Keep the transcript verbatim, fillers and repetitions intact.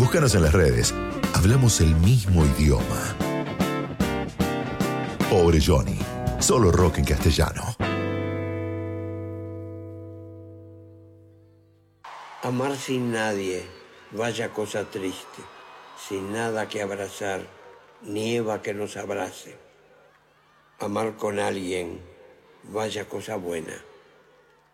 Búscanos en las redes. Hablamos el mismo idioma. Pobre Johnny. Solo rock en castellano. Amar sin nadie, vaya cosa triste. Sin nada que abrazar, nieva que nos abrace. Amar con alguien, vaya cosa buena.